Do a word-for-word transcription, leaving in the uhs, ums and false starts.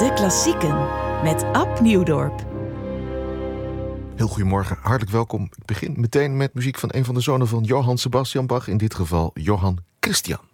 De klassieken met Ab Nieuwdorp. Heel goedemorgen, hartelijk welkom. Ik begin meteen met muziek van een van de zonen van Johann Sebastian Bach, in dit geval Johann Christian.